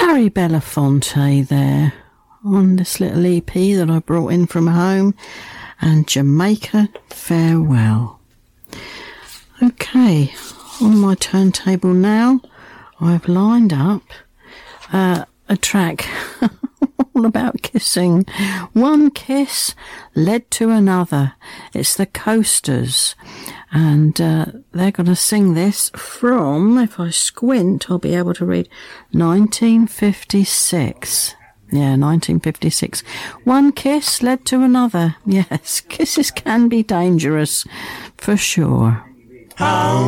Harry Belafonte there on this little EP that I brought in from home, and Jamaica Farewell. Okay, on my turntable now, I've lined up a track all about kissing. One kiss led to another. It's the Coasters, and they're going to sing this from, if I squint, I'll be able to read, 1956. Yeah, 1956. One kiss led to another. Yes, kisses can be dangerous, for sure. How